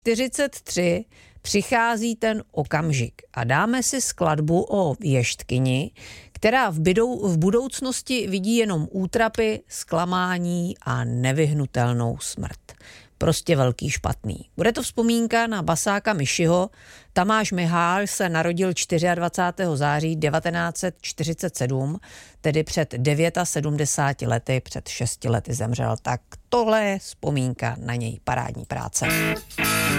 43 přichází ten okamžik a dáme si skladbu o věštkyni, která v budoucnosti vidí jenom útrapy, zklamání a nevyhnutelnou smrt. Prostě velký špatný. Bude to vzpomínka na basáka Mišiho. Tamáš Mihál se narodil 24. září 1947, tedy před 79 lety, před 6 lety zemřel. Tak tohle je vzpomínka na něj, parádní práce.